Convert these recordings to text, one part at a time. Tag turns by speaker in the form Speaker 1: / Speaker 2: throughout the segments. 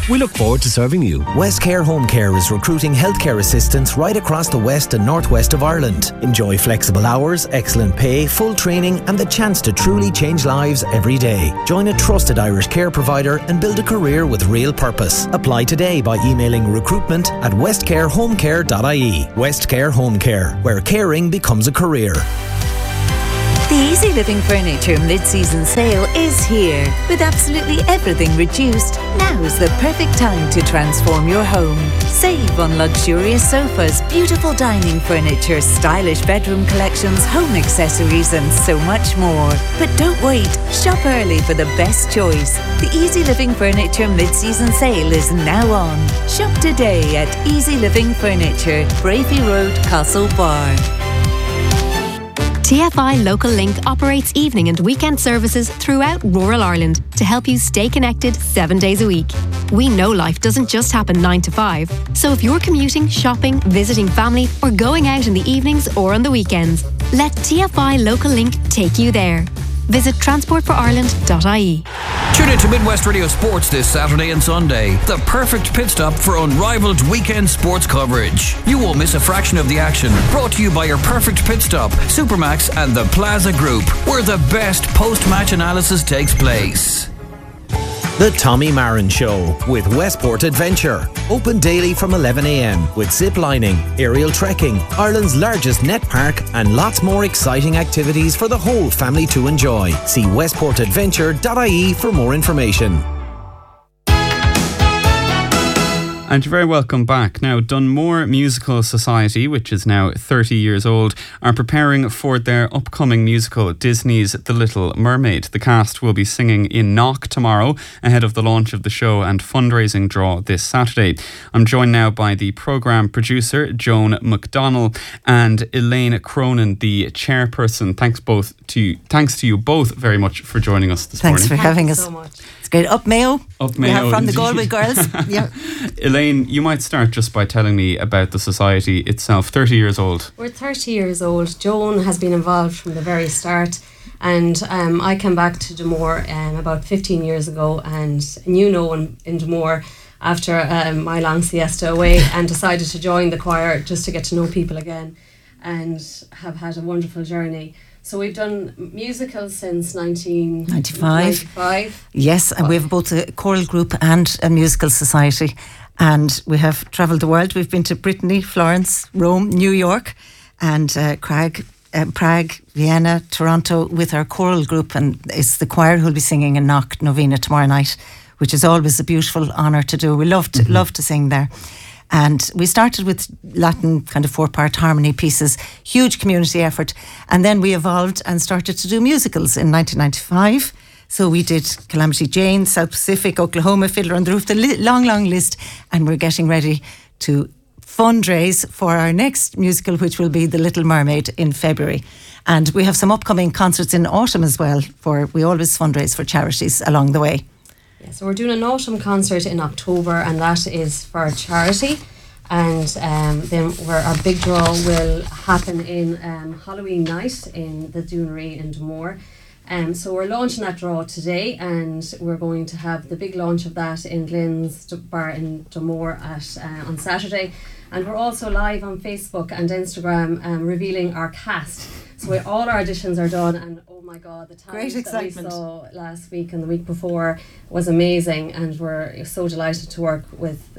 Speaker 1: We look forward to serving you.
Speaker 2: West Care Home Care is recruiting healthcare assistants right across the west and northwest of Ireland. Enjoy flexible hours, excellent pay, full training and the chance to truly change lives every day. Join a trusted Irish care provider and build a career with real purpose. Apply today by emailing recruitment@westcarehomecare.ie. West Care Home Care, where caring becomes a career.
Speaker 3: The Easy Living Furniture mid-season sale is here. With absolutely everything reduced, now is the perfect time to transform your home. Save on luxurious sofas, beautiful dining furniture, stylish bedroom collections, home accessories and so much more. But don't wait, shop early for the best choice. The Easy Living Furniture mid-season sale is now on. Shop today at Easy Living Furniture, Brafey Road, Castlebar.
Speaker 4: TFI Local Link operates evening and weekend services throughout rural Ireland to help you stay connected 7 days a week. We know life doesn't just happen 9 to 5, so if you're commuting, shopping, visiting family or going out in the evenings or on the weekends, let TFI Local Link take you there. Visit transportforireland.ie.
Speaker 5: Tune in to Midwest Radio Sports this Saturday and Sunday. The perfect pit stop for unrivaled weekend sports coverage. You won't miss a fraction of the action. Brought to you by your perfect pit stop, Supermax and the Plaza Group, where the best post-match analysis takes place.
Speaker 2: The Tommy Marin Show with Westport Adventure. Open daily from 11 a.m. with zip lining, aerial trekking, Ireland's largest net park and lots more exciting activities for the whole family to enjoy. See westportadventure.ie for more information.
Speaker 6: And you're very welcome back. Now, Dunmore Musical Society, which is now 30 years old, are preparing for their upcoming musical, Disney's The Little Mermaid. The cast will be singing in Knock tomorrow ahead of the launch of the show and fundraising draw this Saturday. I'm joined now by the programme producer, Joan McDonnell, and Elaine Cronin, the chairperson. Thanks to you both very much for joining us this morning.
Speaker 7: Thanks for having us.
Speaker 8: So much.
Speaker 7: It's great. Up Mayo.
Speaker 6: Up Mayo.
Speaker 7: From the Galway girls. Yeah.
Speaker 6: Elaine, you might start just by telling me about the society itself. 30 years old.
Speaker 8: We're 30 years old. Joan has been involved from the very start, and I came back to Dunmore about 15 years ago and knew no one in Dunmore after my long siesta away and decided to join the choir just to get to know people again and have had a wonderful journey. So we've done musicals since 1995.
Speaker 7: Yes, and we have both a choral group and a musical society. And we have travelled the world. We've been to Brittany, Florence, Rome, New York, and Prague, Vienna, Toronto with our choral group. And it's the choir who'll be singing in Knock Novena tomorrow night, which is always a beautiful honour to do. We love to sing there. And we started with Latin kind of 4-part harmony pieces, huge community effort. And then we evolved and started to do musicals in 1995. So we did Calamity Jane, South Pacific, Oklahoma, Fiddler on the Roof, the long list. And we're getting ready to fundraise for our next musical, which will be The Little Mermaid in February. And we have some upcoming concerts in autumn as well. We always fundraise for charities along the way.
Speaker 8: Yeah, so we're doing an autumn concert in October, and that is for charity. And then our big draw will happen in Halloween night in the Doonery in Dunmore. So we're launching that draw today, and we're going to have the big launch of that in Glenn's Bar in Dunmore on Saturday. And we're also live on Facebook and Instagram revealing our cast. So all our auditions are done, and oh my God, the talent that we saw last week and the week before was amazing, and we're so delighted to work with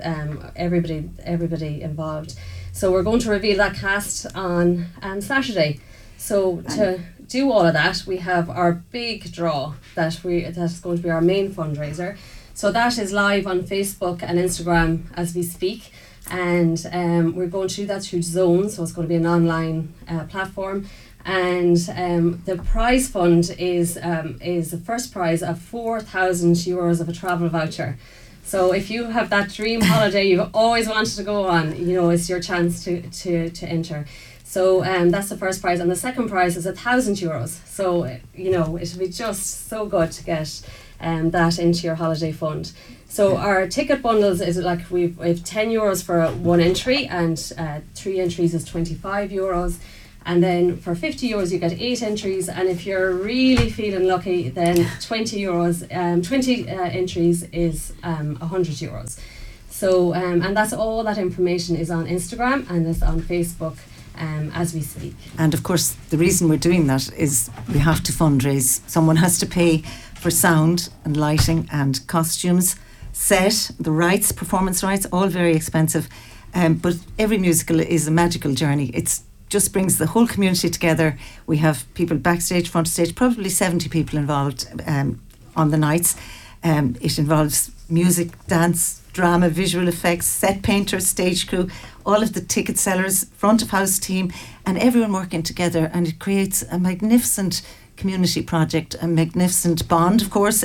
Speaker 8: everybody involved. So we're going to reveal that cast on Saturday. So to do all of that, we have our big draw that's going to be our main fundraiser. So that is live on Facebook and Instagram as we speak, and we're going to do that through Zone, so it's going to be an online platform. And the prize fund is the first prize of €4,000 of a travel voucher. So if you have that dream holiday you've always wanted to go on, it's your chance to enter. So that's the first prize, and the second prize is €1,000. So it'll be just so good to get that into your holiday fund. So our ticket bundles is like we've €10 for one entry, and 3 entries is €25. And then for €50 you get 8 entries, and if you're really feeling lucky, then €20, 20 entries is €100. So and that's all. That information is on Instagram and is on Facebook as we speak.
Speaker 7: And of course, the reason we're doing that is we have to fundraise. Someone has to pay for sound and lighting and costumes, set, the rights, performance rights, all very expensive. But every musical is a magical journey. It's just brings the whole community together. We have people backstage, front stage, probably 70 people involved on the nights. It involves music, dance, drama, visual effects, set painters, stage crew, all of the ticket sellers, front of house team, and everyone working together, and it creates a magnificent community project, a magnificent bond. Of course,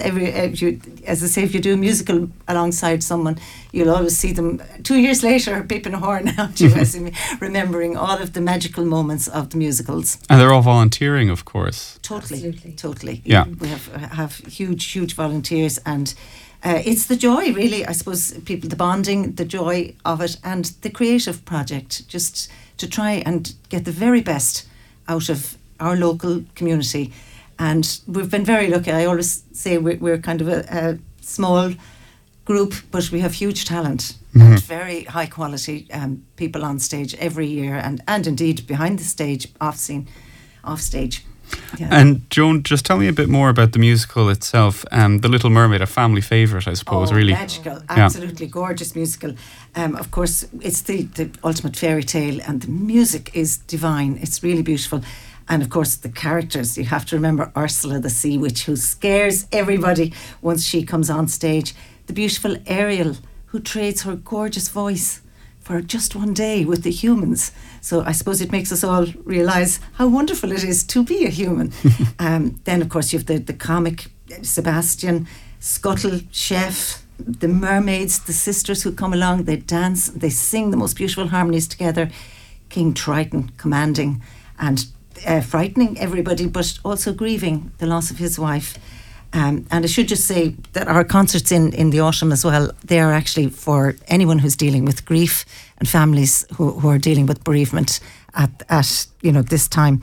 Speaker 7: as I say, if you do a musical alongside someone, you'll always see them 2 years later peeping a horn at you, as in remembering all of the magical moments of the musicals.
Speaker 6: And they're all volunteering, of course.
Speaker 7: Totally.
Speaker 6: Yeah,
Speaker 7: we have huge volunteers, and it's the joy, really. I suppose people, the bonding, the joy of it, and the creative project, just to try and get the very best out of our local community. And we've been very lucky. I always say we're kind of a small group, but we have huge talent and very high quality people on stage every year, and indeed behind the stage, off stage. Yeah.
Speaker 6: And Joan, just tell me a bit more about the musical itself. The Little Mermaid, a family favourite, I suppose. Really
Speaker 7: magical, absolutely gorgeous musical. Of course, it's the ultimate fairy tale, and the music is divine. It's really beautiful. And of course, the characters, you have to remember Ursula the Sea Witch, who scares everybody once she comes on stage. The beautiful Ariel, who trades her gorgeous voice for just one day with the humans. So I suppose it makes us all realise how wonderful it is to be a human. Then, of course, you have the comic Sebastian, Scuttle, Chef, the mermaids, the sisters who come along, they dance, they sing the most beautiful harmonies together. King Triton commanding and frightening everybody, but also grieving the loss of his wife. And I should just say that our concerts in the autumn as well, they are actually for anyone who's dealing with grief and families who are dealing with bereavement at this time.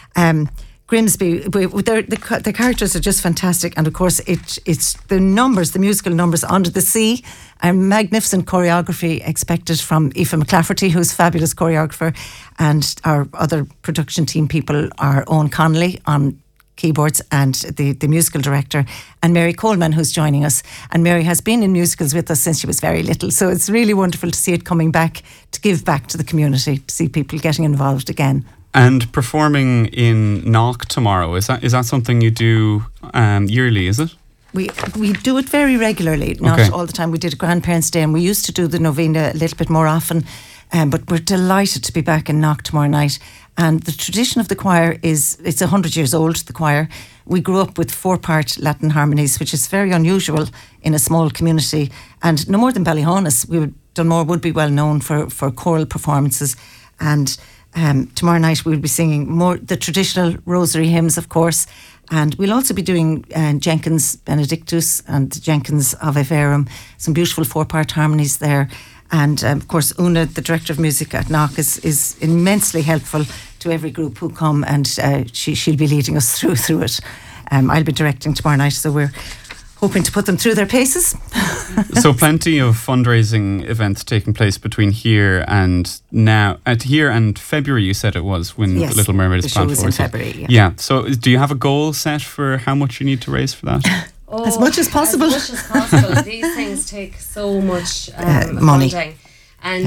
Speaker 7: Grimsby, the characters are just fantastic, and of course it's the numbers, the musical numbers, Under the Sea, and magnificent choreography expected from Aoife McClafferty, who's a fabulous choreographer, and our other production team people are Owen Connolly on keyboards and the musical director, and Mary Coleman, who's joining us. And Mary has been in musicals with us since she was very little, so it's really wonderful to see it coming back, to give back to the community, to see people getting involved again.
Speaker 6: And performing in Knock tomorrow, is that something you do yearly, is it?
Speaker 7: We do it very regularly, not all the time. We did a Grandparents' Day, and we used to do the novena a little bit more often, but we're delighted to be back in Knock tomorrow night. And the tradition of the choir it's 100 years old, the choir. We grew up with 4-part Latin harmonies, which is very unusual in a small community. And no more than Ballyhaunis, Dunmore would be well known for choral performances. And tomorrow night we'll be singing more the traditional rosary hymns, of course, and we'll also be doing Jenkins Benedictus and Jenkins Ave Verum, some beautiful 4-part harmonies there. And of course, Una, the director of music at Knock, is immensely helpful to every group who come, and she'll be leading us through it. I'll be directing tomorrow night, so we're hoping to put them through their paces.
Speaker 6: So plenty of fundraising events taking place between here and now. Here and February, you said it was, when The Little Mermaid is planned for.
Speaker 7: The show was in February,
Speaker 6: yeah. So do you have a goal set for how much you need to raise for that?
Speaker 7: As much as possible.
Speaker 8: As much as possible. These things take so much
Speaker 7: money.
Speaker 8: Funding. And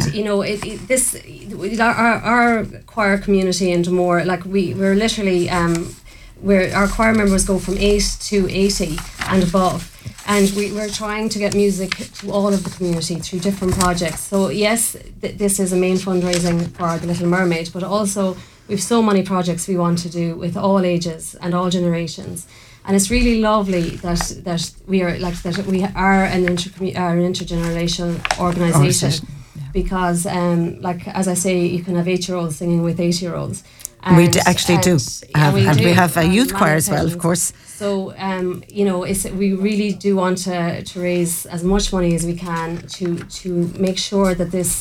Speaker 8: our choir community in Dunmore, like we're literally our choir members go from 8 to 80 and above, and we're trying to get music to all of the community through different projects. So yes, this is a main fundraising for The Little Mermaid, but also we've so many projects we want to do with all ages and all generations. And it's really lovely that we are an intergenerational organisation, because as I say, you can have 8-year-olds singing with 8-year-olds.
Speaker 7: We actually do. And we have a youth choir as well, of course.
Speaker 8: So, we really do want to raise as much money as we can to make sure that this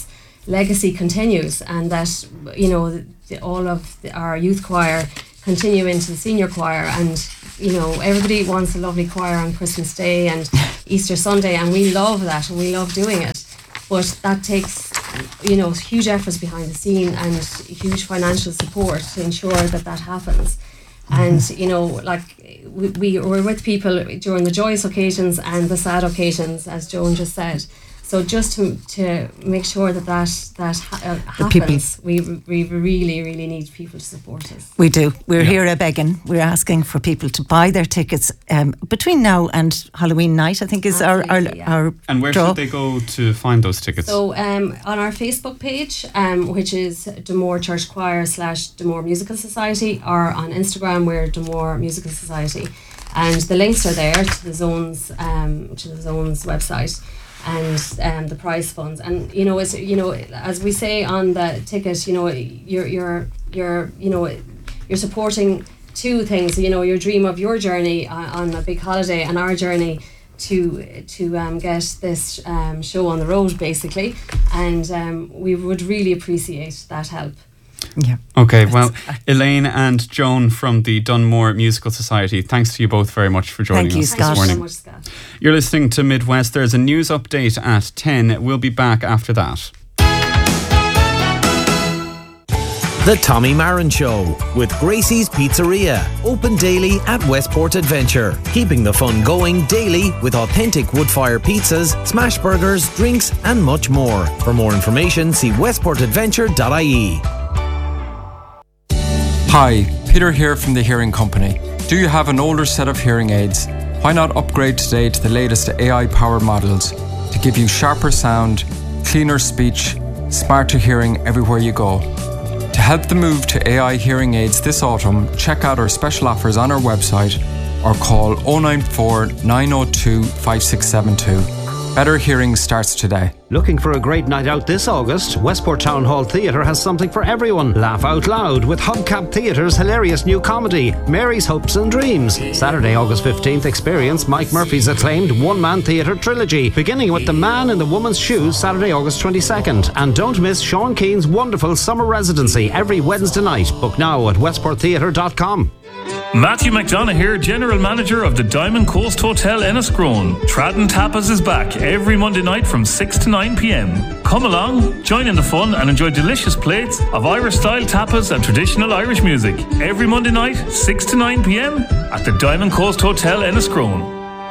Speaker 8: legacy continues, and that, you know, all of our youth choir continue into the senior choir, and, you know, everybody wants a lovely choir on Christmas Day and Easter Sunday, and we love that and we love doing it. But that takes, you know, huge efforts behind the scene and huge financial support to ensure that happens. And, you know, like, we're with people during the joyous occasions and the sad occasions, as Joan just said. So just to make sure that happens, we really, really need people to support us.
Speaker 7: We do. We're here begging. We're asking for people to buy their tickets between now and Halloween night, I think is our
Speaker 6: And where
Speaker 7: draw.
Speaker 6: should they go to find those tickets?
Speaker 8: So on our Facebook page, which is Damore Church Choir / Damore Musical Society, or on Instagram, we're Damore Musical Society. And the links are there to the Zones website. And the prize funds, and, you know, as you know, as we say on the ticket, you know, you're supporting two things. You know, your dream of your journey on a big holiday, and our journey to get this show on the road, basically. And we would really appreciate that help.
Speaker 7: Yeah.
Speaker 6: Okay, well, Elaine and Joan from the Dunmore Musical Society, thanks to you both very much for joining us this morning.
Speaker 8: Thank you so much, Scott.
Speaker 6: You're listening to Midwest. There's a news update at 10. We'll be back after that.
Speaker 2: The Tommy Marin Show with Gracie's Pizzeria. Open daily at Westport Adventure. Keeping the fun going daily with authentic wood-fire pizzas, smash burgers, drinks and much more. For more information, see westportadventure.ie.
Speaker 1: Hi, Peter here from the Hearing Company. Do you have an older set of hearing aids? Why not upgrade today to the latest AI-powered models to give you sharper sound, cleaner speech, smarter hearing everywhere you go? To help the move to AI hearing aids this autumn, check out our special offers on our website or call 094 902 5672. Better hearing starts today.
Speaker 9: Looking for a great night out this August? Westport Town Hall Theatre has something for everyone. Laugh out loud with Hubcap Theatre's hilarious new comedy, Mary's Hopes and Dreams. Saturday, August 15th, experience Mike Murphy's acclaimed one-man theatre trilogy, beginning with The Man in the Woman's Shoes, Saturday, August 22nd. And don't miss Sean Keane's wonderful summer residency every Wednesday night. Book now at westporttheatre.com.
Speaker 10: Matthew McDonough here, General Manager of the Diamond Coast Hotel Enniscrone. Tradden Tapas is back every Monday night from 6 to 9 p.m. Come along, join in the fun and enjoy delicious plates of Irish-style tapas and traditional Irish music. Every Monday night, 6 to 9 p.m. at the Diamond Coast Hotel Enniscrone.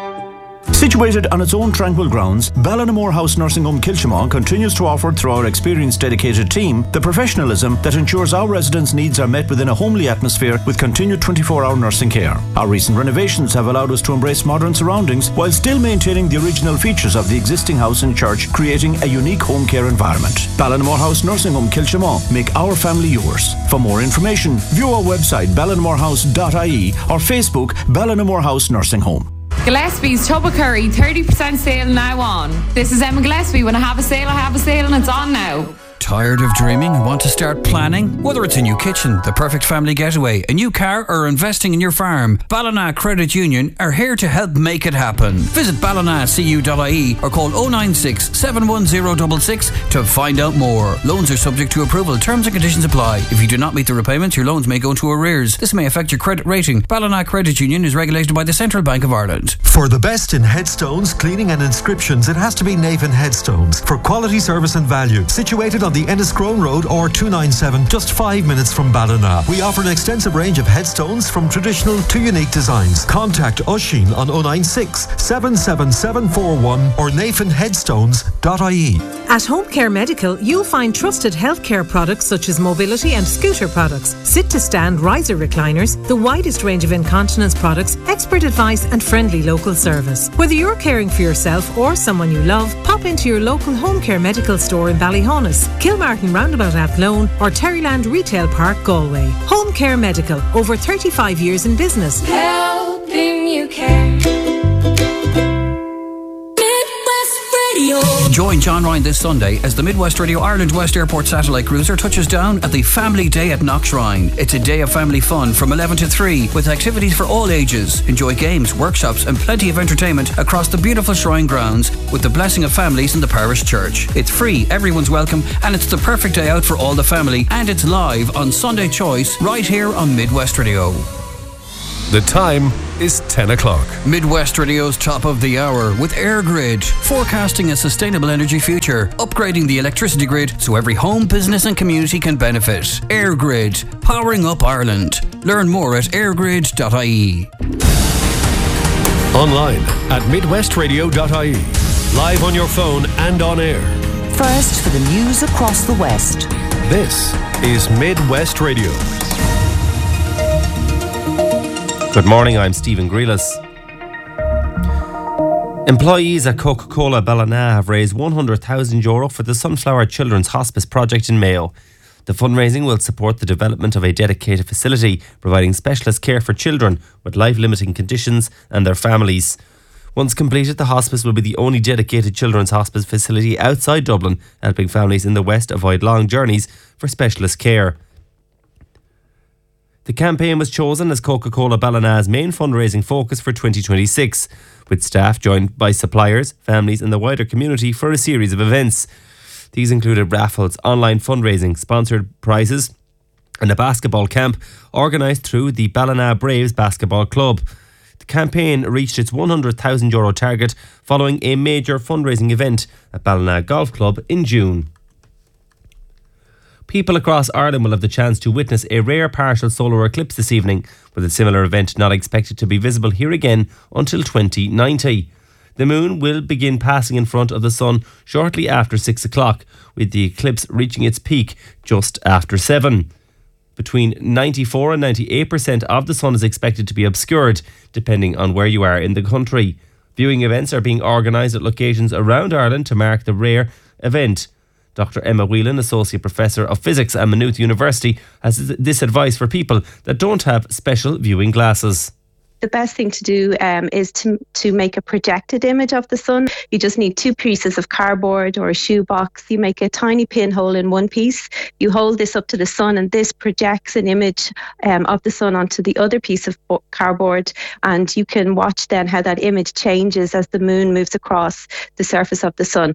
Speaker 11: Situated on its own tranquil grounds, Ballinamore House Nursing Home Kilchimon continues to offer, through our experienced dedicated team, the professionalism that ensures our residents' needs are met within a homely atmosphere with continued 24-hour nursing care. Our recent renovations have allowed us to embrace modern surroundings while still maintaining the original features of the existing house and church, creating a unique home care environment. Ballinamore House Nursing Home Kilchimon. Make our family yours. For more information, view our website ballinamorehouse.ie or Facebook Ballinamore House Nursing Home.
Speaker 12: Gillespie's Tub of Curry 30% sale now on. This is Emma Gillespie. When I have a sale and it's on now.
Speaker 5: Tired of dreaming and want to start planning? Whether it's a new kitchen, the perfect family getaway, a new car or investing in your farm, Ballina Credit Union are here to help make it happen. Visit ballinacu.ie or call 096 71066 to find out more. Loans are subject to approval. Terms and conditions apply. If you do not meet the repayments, your loans may go into arrears. This may affect your credit rating. Ballina Credit Union is regulated by the Central Bank of Ireland.
Speaker 13: For the best in headstones, cleaning and inscriptions, it has to be Navan Headstones. For quality service and value. Situated on the Enniscrone Road or 297, just 5 minutes from Ballina. We offer an extensive range of headstones from traditional to unique designs. Contact Oisín on 096 77741 or nathanheadstones.ie.
Speaker 14: At Home Care Medical, you'll find trusted healthcare products such as mobility and scooter products, sit-to-stand riser recliners, the widest range of incontinence products, expert advice and friendly local service. Whether you're caring for yourself or someone you love, pop into your local Home Care Medical store in Ballyhonus, Kilmartin Roundabout Athlone or Terryland Retail Park, Galway. Home Care Medical, over 35 years in business.
Speaker 15: Helping you care. Midwest Radio. Radio.
Speaker 5: Join John Ryan this Sunday as the Midwest Radio Ireland West Airport satellite cruiser touches down at the Family Day at Knockshrine. It's a day of family fun from 11 to 3 with activities for all ages. Enjoy games, workshops and plenty of entertainment across the beautiful shrine grounds with the blessing of families in the parish church. It's free, everyone's welcome, and it's the perfect day out for all the family, and it's live on Sunday Choice right here on Midwest Radio.
Speaker 16: The time is 10 o'clock.
Speaker 5: Midwest Radio's top of the hour with AirGrid, forecasting a sustainable energy future, upgrading the electricity grid so every home, business and community can benefit. AirGrid, powering up Ireland. Learn more at airgrid.ie.
Speaker 16: Online at midwestradio.ie. Live on your phone and on air.
Speaker 17: First for the news across the West.
Speaker 16: This is Midwest Radio.
Speaker 18: Good morning, I'm Stephen Grealis. Employees at Coca-Cola Ballina have raised €100,000 for the Sunflower Children's Hospice project in Mayo. The fundraising will support the development of a dedicated facility providing specialist care for children with life-limiting conditions and their families. Once completed, the hospice will be the only dedicated children's hospice facility outside Dublin, helping families in the West avoid long journeys for specialist care. The campaign was chosen as Coca-Cola Ballina's main fundraising focus for 2026, with staff joined by suppliers, families and the wider community for a series of events. These included raffles, online fundraising, sponsored prizes and a basketball camp organised through the Ballina Braves Basketball Club. The campaign reached its €100,000 target following a major fundraising event at Ballina Golf Club in June. People across Ireland will have the chance to witness a rare partial solar eclipse this evening, with a similar event not expected to be visible here again until 2090. The moon will begin passing in front of the sun shortly after 6 o'clock, with the eclipse reaching its peak just after 7. Between 94 and 98% of the sun is expected to be obscured, depending on where you are in the country. Viewing events are being organised at locations around Ireland to mark the rare event. Dr. Emma Whelan, Associate Professor of Physics at Maynooth University, has this advice for people that don't have special viewing glasses.
Speaker 19: The best thing to do is to make a projected image of the sun. You just need 2 pieces of cardboard or a shoebox. You make a tiny pinhole in one piece. You hold this up to the sun and this projects an image of the sun onto the other piece of cardboard, and you can watch then how that image changes as the moon moves across the surface of the sun.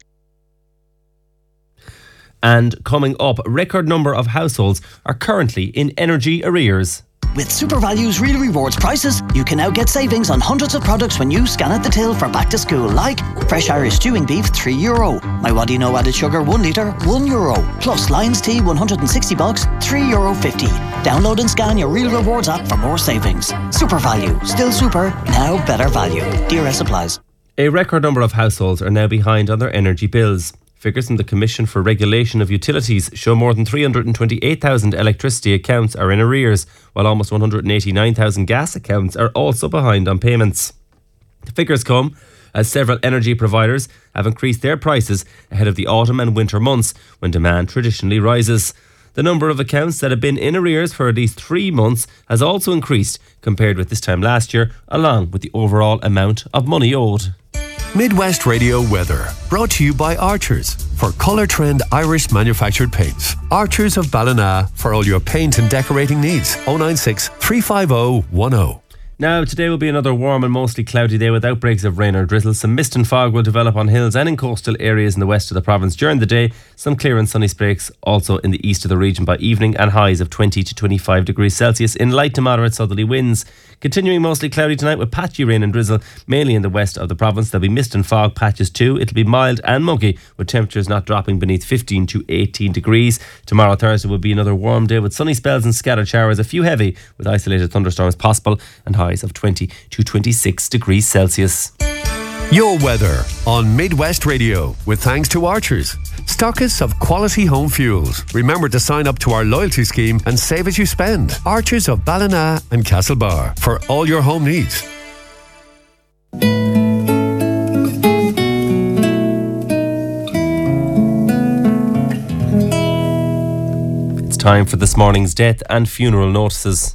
Speaker 18: And coming up, a record number of households are currently in energy arrears.
Speaker 20: With SuperValue's Real Rewards prices, you can now get savings on hundreds of products when you scan at the till for back to school, like fresh Irish stewing beef, €3. My What Do You Know added sugar, 1 litre, €1. Plus Lions Tea, $160, €3.50. Download and scan your Real Rewards app for more savings. SuperValue, still super, now better value. DRS applies.
Speaker 18: A record number of households are now behind on their energy bills. Figures from the Commission for Regulation of Utilities show more than 328,000 electricity accounts are in arrears, while almost 189,000 gas accounts are also behind on payments. The figures come as several energy providers have increased their prices ahead of the autumn and winter months, when demand traditionally rises. The number of accounts that have been in arrears for at least 3 months has also increased compared with this time last year, along with the overall amount of money owed.
Speaker 16: Midwest Radio weather, brought to you by Archers for Colour Trend Irish manufactured paints. Archers of Ballina for all your paint and decorating needs. 096 350 10.
Speaker 18: Now, today will be another warm and mostly cloudy day with outbreaks of rain or drizzle. Some mist and fog will develop on hills and in coastal areas in the west of the province during the day. Some clear and sunny breaks also in the east of the region by evening, and highs of 20 to 25 degrees Celsius in light to moderate southerly winds. Continuing mostly cloudy tonight with patchy rain and drizzle, mainly in the west of the province. There'll be mist and fog patches too. It'll be mild and muggy, with temperatures not dropping beneath 15 to 18 degrees. Tomorrow, Thursday, will be another warm day with sunny spells and scattered showers, a few heavy with isolated thunderstorms possible, and highs of 20 to 26 degrees Celsius.
Speaker 16: Your weather on Midwest Radio, with thanks to Archers, stockists of quality home fuels. Remember to sign up to our loyalty scheme and save as you spend. Archers of Ballina and Castlebar for all your home needs.
Speaker 18: It's time for this morning's death and funeral notices.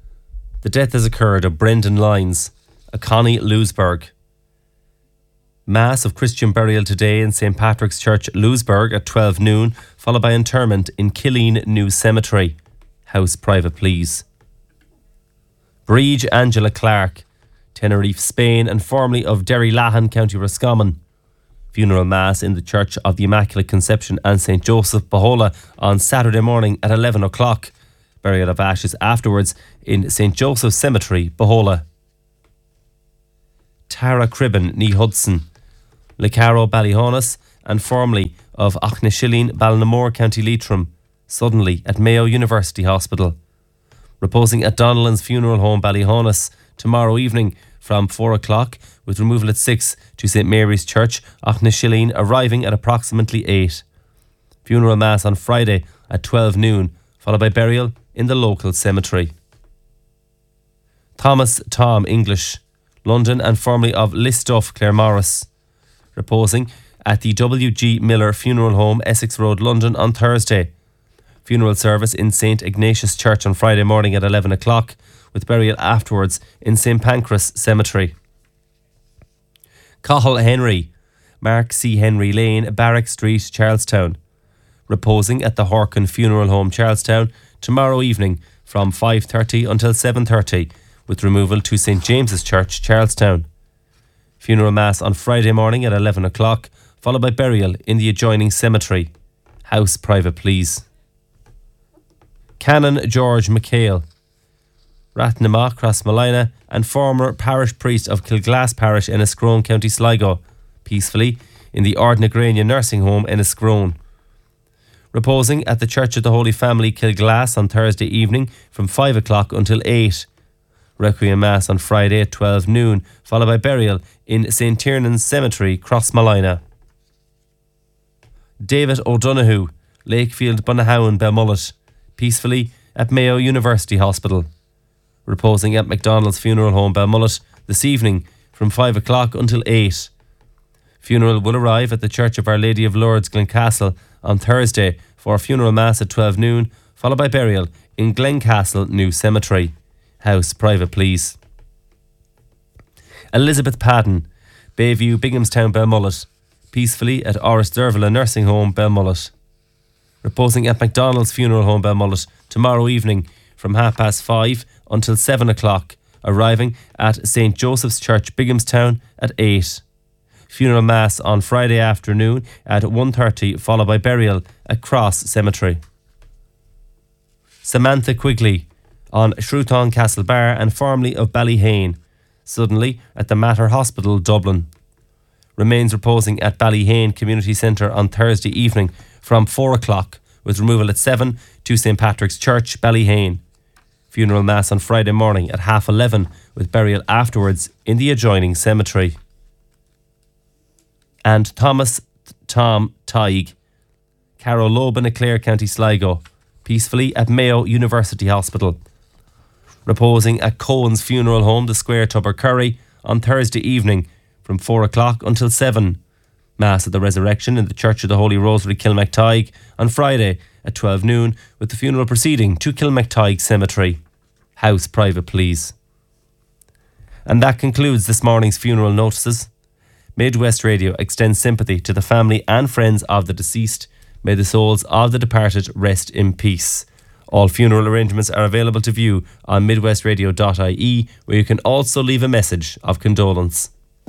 Speaker 18: The death has occurred of Brendan Lyons, a Connie Lewisburg. Mass of Christian burial today in St. Patrick's Church, Louisburg at 12 noon, followed by interment in Killeen New Cemetery. House private, please. Bríd Angela Clark, Tenerife, Spain, and formerly of Derrylahan, County Roscommon. Funeral Mass in the Church of the Immaculate Conception and St. Joseph, Bohola, on Saturday morning at 11 o'clock. Burial of ashes afterwards in St. Joseph's Cemetery, Bohola. Tara Cribben, ní Hudson, Lecaro, Ballyhonus, and formerly of Auchnashilleen, Ballinamore, County Leitrim, suddenly at Mayo University Hospital. Reposing at Donnellan's Funeral Home, Ballyhonus, tomorrow evening from 4 o'clock, with removal at 6 to St. Mary's Church, Auchnashilleen, arriving at approximately 8. Funeral Mass on Friday at 12 noon, followed by burial in the local cemetery. Thomas Tom English, London, and formerly of Listoff, Claremorris, reposing at the W.G. Miller Funeral Home, Essex Road, London, on Thursday. Funeral service in St. Ignatius Church on Friday morning at 11 o'clock, with burial afterwards in St. Pancras Cemetery. Cathal Henry, Mark C. Henry Lane, Barrack Street, Charlestown, reposing at the Horkin Funeral Home, Charlestown, tomorrow evening from 5:30 until 7:30, with removal to St. James's Church, Charlestown. Funeral Mass on Friday morning at 11 o'clock, followed by burial in the adjoining cemetery. House private, please. Canon George McHale, Rathnamagh, Crossmolina, and former parish priest of Kilglass Parish, Enniscrone, County Sligo, peacefully in the Ardnagrania Nursing Home, Enniscrone. Reposing at the Church of the Holy Family, Kilglass, on Thursday evening from 5 o'clock until 8. Requiem Mass on Friday at 12 noon, followed by burial in St. Tiernan's Cemetery, Crossmolina. David O'Donoghue, Lakefield, Bunnahowen, Belmullet, peacefully at Mayo University Hospital. Reposing at McDonald's Funeral Home, Belmullet, this evening from 5 o'clock until 8. Funeral will arrive at the Church of Our Lady of Lourdes, Glencastle, on Thursday for a funeral mass at 12 noon, followed by burial in Glencastle New Cemetery. House private, please. Elizabeth Padden, Bayview, Binghamstown, Belmullet, peacefully at Oris Dervilla Nursing Home, Belmullet. Reposing at McDonald's Funeral Home, Belmullet, tomorrow evening from 5:30 until 7 o'clock, arriving at St. Joseph's Church, Binghamstown, at 8. Funeral Mass on Friday afternoon at 1:30, followed by burial at Cross Cemetery. Samantha Quigley, on Shrewton Castle Bar and formerly of Ballyhane, suddenly at the Mater Hospital, Dublin. Remains reposing at Ballyhane Community Centre on Thursday evening from 4 o'clock, with removal at 7 to St. Patrick's Church, Ballyhane. Funeral Mass on Friday morning at 11:30, with burial afterwards in the adjoining cemetery. And Thomas Tom Tighe, Carrow Loban, Clare, County Sligo, peacefully at Mayo University Hospital. Reposing at Cohen's Funeral Home, the Square, Tubbercurry, on Thursday evening from 4 o'clock until 7. Mass at the Resurrection in the Church of the Holy Rosary, Kilmactyghe, on Friday at 12 noon, with the funeral proceeding to Kilmactyghe Cemetery. House private, please. And that concludes this morning's funeral notices. Midwest Radio extends sympathy to the family and friends of the deceased. May the souls of the departed rest in peace. All funeral arrangements are available to view on midwestradio.ie, where you can also leave a message of condolence.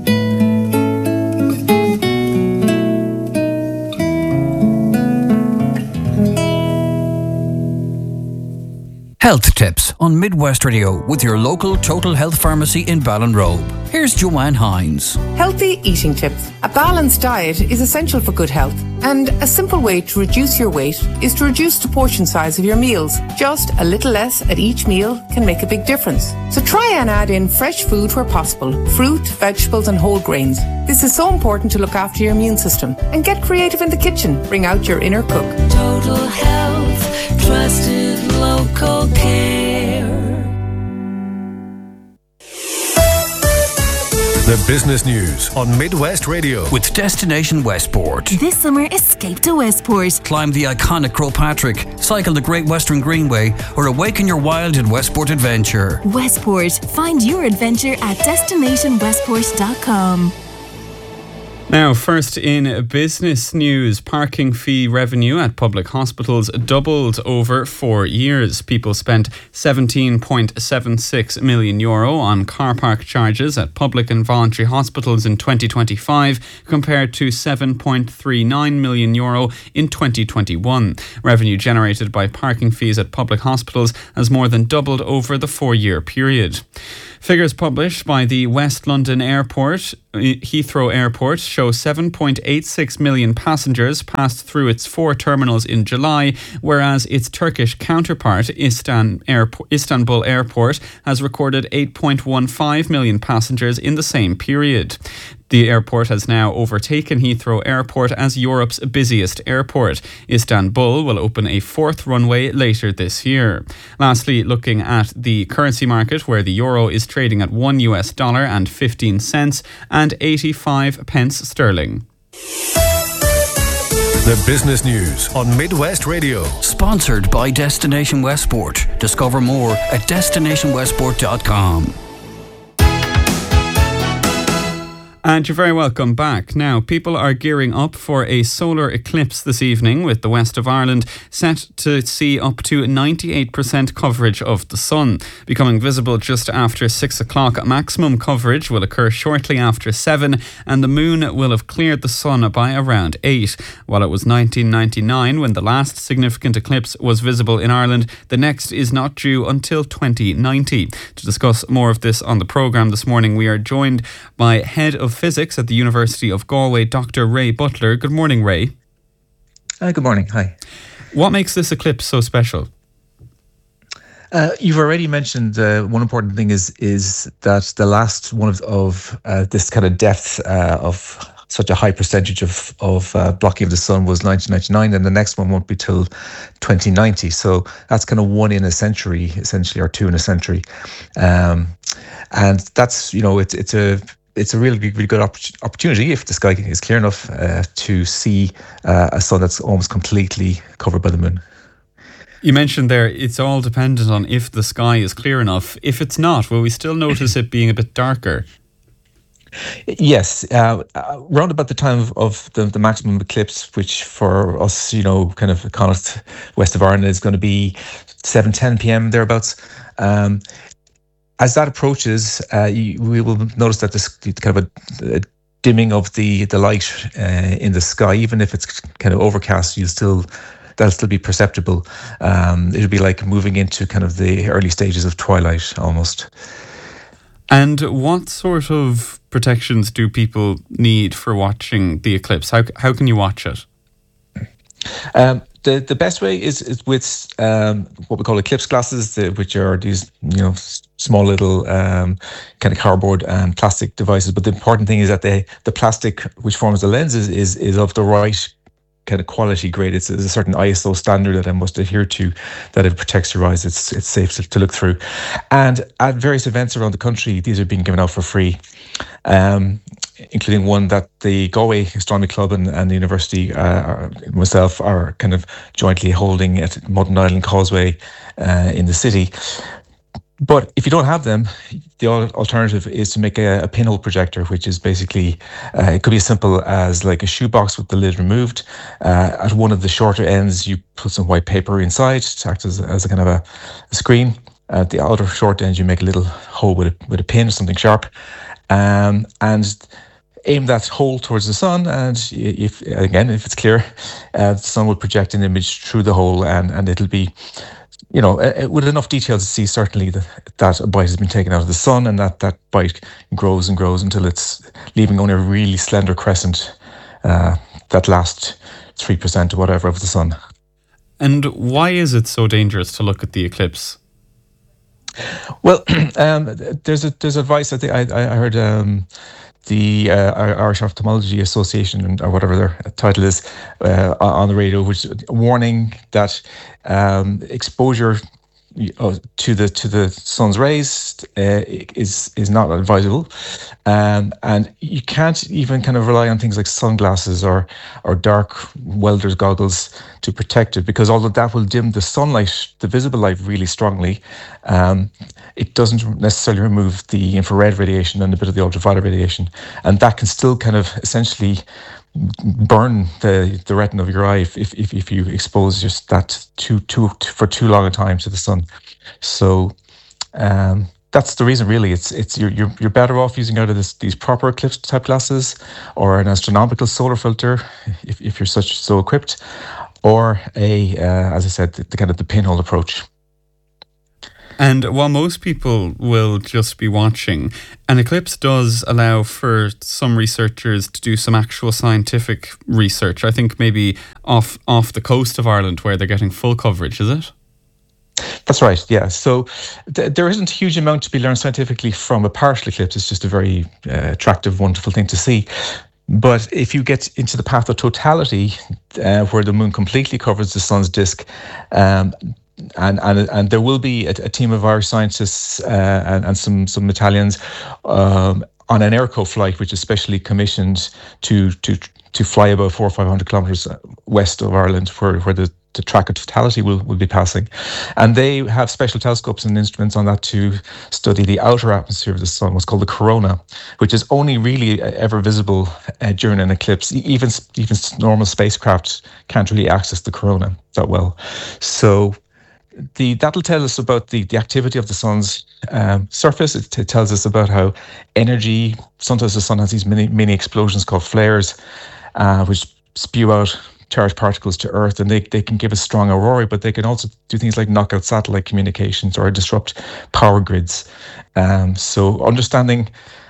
Speaker 5: Health tips on Midwest Radio with your local Total Health Pharmacy in Ballinrobe. Here's Joanne Hines.
Speaker 15: Healthy eating tips. A balanced diet is essential for good health, and a simple way to reduce your weight is to reduce the portion size of your meals. Just a little less at each meal can make a big difference. So try and add in fresh food where possible, fruit, vegetables and whole grains. This is so important to look after your immune system. And get creative in the kitchen. Bring out your inner cook.
Speaker 21: Total Health, trusted local care.
Speaker 16: The business news on Midwest Radio
Speaker 5: with Destination Westport.
Speaker 22: This summer, escape to Westport.
Speaker 5: Climb the iconic Croagh Patrick, cycle the Great Western Greenway, or awaken your wild in Westport Adventure.
Speaker 22: Westport. Find your adventure at destinationwestport.com.
Speaker 6: Now, first in business news, parking fee revenue at public hospitals doubled over 4 years. People spent €17.76 million on car park charges at public and voluntary hospitals in 2025 compared to €7.39 million in 2021. Revenue generated by parking fees at public hospitals has more than doubled over the 4-year period. Figures published by the West London Airport, Heathrow Airport, show 7.86 million passengers passed through its 4 terminals in July, whereas its Turkish counterpart, Istanbul Airport, has recorded 8.15 million passengers in the same period. The airport has now overtaken Heathrow Airport as Europe's busiest airport. Istanbul will open a 4th runway later this year. Lastly, looking at the currency market, where the euro is trading at $1 and 15 cents and 85 pence sterling.
Speaker 3: The business news on Midwest Radio.
Speaker 5: Sponsored by Destination Westport. Discover more at destinationwestport.com.
Speaker 6: And you're very welcome back. Now, people are gearing up for a solar eclipse this evening, with the west of Ireland set to see up to 98% coverage of the sun. Becoming visible just after 6 o'clock, maximum coverage will occur shortly after 7, and the moon will have cleared the sun by around 8. While it was 1999 when the last significant eclipse was visible in Ireland, the next is not due until 2090. To discuss more of this on the programme this morning, we are joined by Head of Physics at the University of Galway, Dr. Ray Butler. Good morning, Ray.
Speaker 4: Good morning. Hi.
Speaker 6: What makes this eclipse so special?
Speaker 4: You've already mentioned one important thing is that the last one of this kind of depth of such a high percentage of blocking of the sun was 1999, and the next one won't be till 2090. So that's kind of 1 in a century, essentially, or 2 in a century. And that's, it's a really good opportunity, if the sky is clear enough, to see a sun that's almost completely covered by the moon.
Speaker 6: You mentioned there it's all dependent on if the sky is clear enough. If it's not, will we still notice it being a bit darker?
Speaker 4: Yes, round about the time of the maximum eclipse, which for us, kind of Connacht, west of Ireland, is going to be 7:10 p.m. thereabouts. As that approaches, we will notice that there's kind of a dimming of the light in the sky. Even if it's kind of overcast, that'll still be perceptible. It'll be like moving into kind of the early stages of twilight almost.
Speaker 6: And what sort of protections do people need for watching the eclipse? How can you watch it?
Speaker 4: The best way is with what we call eclipse glasses, which are these small little kind of cardboard and plastic devices. But the important thing is that the plastic which forms the lens is of the right kind of quality grade. It's a certain ISO standard that I must adhere to, that it protects your eyes. It's safe to look through. And at various events around the country, these are being given out for free, including one that the Galway Astronomy Club and the university, myself, are kind of jointly holding at Modern Island Causeway in the city. But if you don't have them, the alternative is to make a pinhole projector, which is basically, it could be as simple as like a shoebox with the lid removed. At one of the shorter ends, you put some white paper inside to act as a kind of a screen. At the outer short end, you make a little hole with a pin or something sharp, and aim that hole towards the sun. And if it's clear, the sun will project an image through the hole, and it'll be, with enough detail to see certainly that a bite has been taken out of the sun, and that bite grows and grows until it's leaving only a really slender crescent, that last 3% or whatever of the sun.
Speaker 6: And why is it so dangerous to look at the eclipse?
Speaker 4: Well, there's advice. I think I heard the Irish Ophthalmology Association, or whatever their title is, on the radio, which warning that exposure to the sun's rays is not advisable, and you can't even kind of rely on things like sunglasses or dark welder's goggles to protect it, because although that will dim the sunlight, the visible light, really strongly, it doesn't necessarily remove the infrared radiation and a bit of the ultraviolet radiation, and that can still kind of essentially burn the retina of your eye if you expose just that for too long a time to the sun. So that's the reason, really. It's you're better off using either these proper eclipse type glasses or an astronomical solar filter if you're so equipped, or as I said, the kind of the pinhole approach.
Speaker 6: And while most people will just be watching, an eclipse does allow for some researchers to do some actual scientific research. I think maybe off the coast of Ireland where they're getting full coverage, is it?
Speaker 4: That's right, yeah. So there isn't a huge amount to be learned scientifically from a partial eclipse. It's just a very attractive, wonderful thing to see. But if you get into the path of totality, where the moon completely covers the sun's disk, and there will be a team of Irish scientists and some Italians on an Airco flight, which is specially commissioned to fly about 400 or 500 kilometres west of Ireland, where the track of totality will be passing. And they have special telescopes and instruments on that to study the outer atmosphere of the sun, what's called the corona, which is only really ever visible during an eclipse. Even normal spacecraft can't really access the corona that well. So that'll tell us about the activity of the sun's surface. It tells us about how energy, sometimes the sun has these mini explosions called flares, which spew out charged particles to Earth, and they can give us strong aurorae, but they can also do things like knock out satellite communications or disrupt power grids. So understanding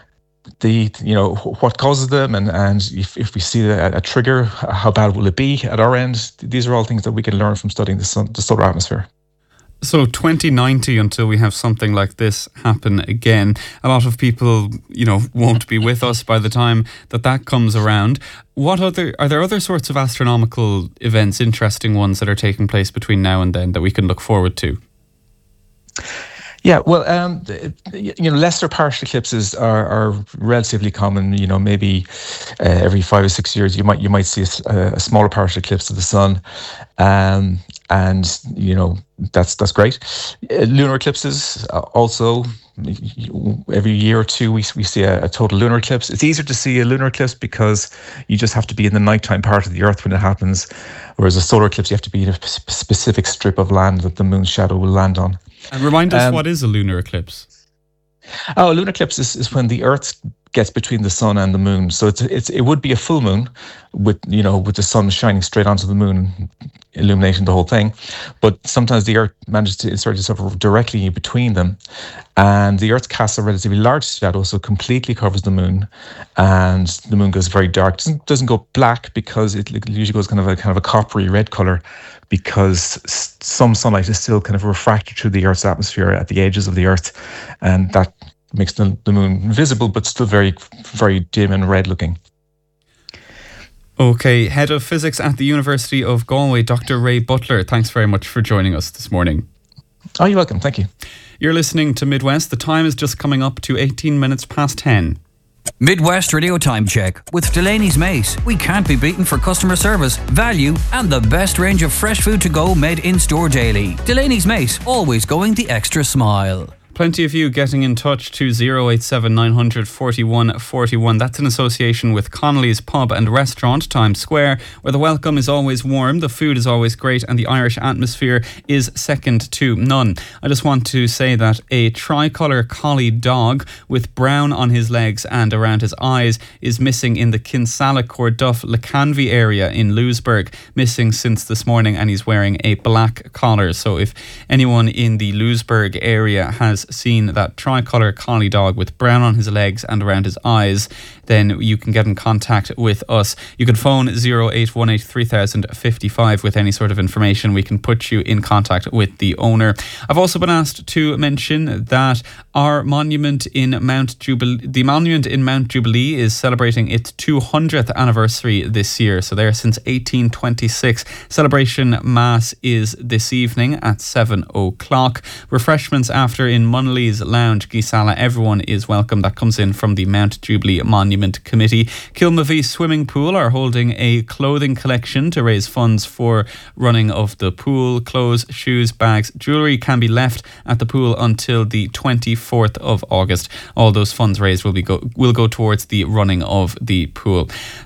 Speaker 4: what causes them, and if we see a trigger, how bad will it be at our end? These are all things that we can learn from studying the solar atmosphere.
Speaker 6: So 2090, until we have something like this happen again, a lot of people, won't be with us by the time that comes around. Are there other sorts of astronomical events, interesting ones that are taking place between now and then that we can look forward to?
Speaker 4: Yeah, well, lesser partial eclipses are relatively common. Maybe every 5 or 6 years you might see a smaller partial eclipse of the sun, and that's great. Lunar eclipses also. Every year or two we see a total lunar eclipse. It's easier to see a lunar eclipse because you just have to be in the nighttime part of the Earth when it happens, whereas a solar eclipse you have to be in a specific strip of land that the moon's shadow will land on.
Speaker 6: And remind us, what is a lunar eclipse?
Speaker 4: A lunar eclipse is when the Earth gets between the sun and the moon. So it would be a full moon with the sun shining straight onto the moon, illuminating the whole thing. But sometimes the Earth manages to insert itself directly in between them, and the Earth casts a relatively large shadow, so completely covers the moon, and the moon goes very dark. Doesn't go black, because it usually goes kind of a coppery red color, because some sunlight is still kind of refracted through the Earth's atmosphere at the edges of the Earth, and that makes the moon visible, but still very, very dim and red looking.
Speaker 6: Okay, Head of Physics at the University of Galway, Dr. Ray Butler, thanks very much for joining us this morning.
Speaker 4: Oh, you're welcome. Thank you.
Speaker 6: You're listening to Midwest. The time is just coming up to 18 minutes past 10.
Speaker 5: Midwest Radio Time Check with Delaney's Mate. We can't be beaten for customer service, value, and the best range of fresh food to go made in store daily. Delaney's Mate, always going the extra smile.
Speaker 6: Plenty of you getting in touch to 087 900 41 41. That's in association with Connolly's Pub and Restaurant, Times Square, where the welcome is always warm, the food is always great, and the Irish atmosphere is second to none. I just want to say that a tricolour collie dog with brown on his legs and around his eyes is missing in the Kinsella Corduff Lacanvy area in Louisburg, missing since this morning, and he's wearing a black collar. So if anyone in the Louisburg area has seen that tricolour collie dog with brown on his legs and around his eyes, then you can get in contact with us. You can phone 0818 3055 with any sort of information. We can put you in contact with the owner. I've also been asked to mention that our monument in Mount Jubilee is celebrating its 200th anniversary this year. So there since 1826. Celebration Mass is this evening at 7 o'clock. Refreshments after in Munnelly's Lounge, Gisala. Everyone is welcome. That comes in from the Mount Jubilee Monument Committee. Kilmavie Swimming Pool are holding a clothing collection to raise funds for running of the pool. Clothes, shoes, bags, jewellery can be left at the pool until the 24th of August. All those funds raised will go towards the running of the pool.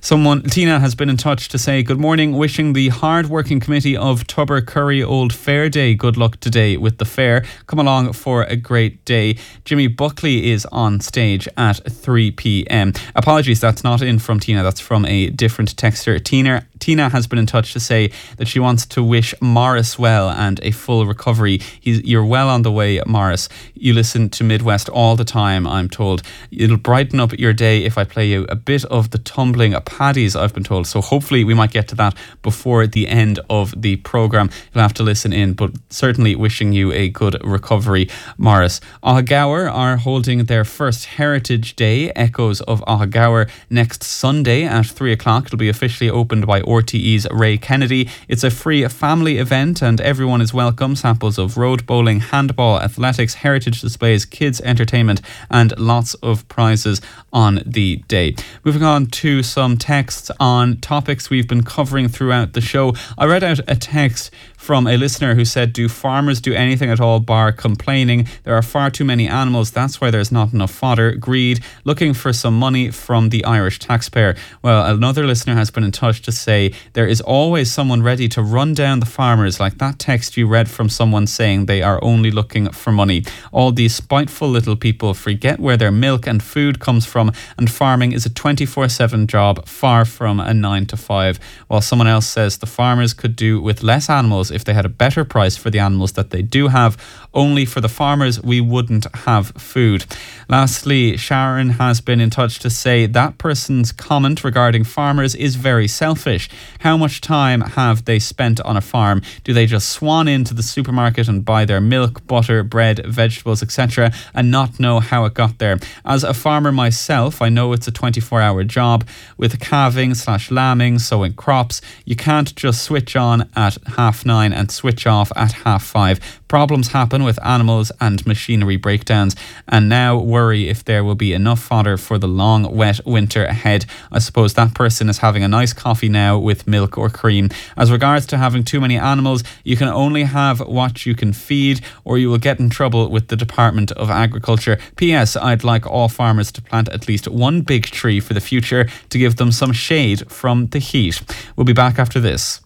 Speaker 6: Tina has been in touch to say good morning, wishing the hard-working committee of Tubber Curry Old Fair Day good luck today with the fair. Come along for a great day. Jimmy Buckley is on stage at 3 p.m. Apologies, that's not in from Tina, that's from a different texter. Tina has been in touch to say that she wants to wish Morris well and a full recovery. You're well on the way, Morris. You listen to Midwest all the time, I'm told. It'll brighten up your day if I play you a bit of the tumbling paddies, I've been told. So hopefully we might get to that before the end of the programme. You'll have to listen in, but certainly wishing you a good recovery, Morris. Aughagower are holding their first Heritage Day, Echoes of Aughagower, next Sunday at 3 o'clock. It'll be officially opened by RTE's Ray Kennedy. It's a free family event and everyone is welcome. Samples of road bowling, handball, athletics, heritage displays, kids entertainment and lots of prizes on the day. Moving on to some texts on topics we've been covering throughout the show. I read out a text from a listener who said, do farmers do anything at all bar complaining? There are far too many animals, that's why there's not enough fodder. Greed, looking for some money from the Irish taxpayer. Well, another listener has been in touch to say there is always someone ready to run down the farmers, like that text you read from someone saying they are only looking for money. All these spiteful little people forget where their milk and food comes from, and farming is a 24/7 job, far from a 9 to 5. While someone else says the farmers could do with less animals if they had a better price for the animals that they do have. Only for the farmers we wouldn't have food. Lastly, Sharon has been in touch to say that person's comment regarding farmers is very selfish. How much time have they spent on a farm? Do they just swan into the supermarket and buy their milk, butter, bread, vegetables, etc. and not know how it got there? As a farmer myself, I know it's a 24-hour job with calving/lambing, sowing crops. You can't just switch on at 9:30 and switch off at 5:30. Problems happen with animals and machinery breakdowns, and now worry if there will be enough fodder for the long, wet winter ahead. I suppose that person is having a nice coffee now with milk or cream. As regards to having too many animals, you can only have what you can feed, or you will get in trouble with the Department of Agriculture. P.S. I'd like all farmers to plant at least one big tree for the future to give them some shade from the heat. We'll be back after this.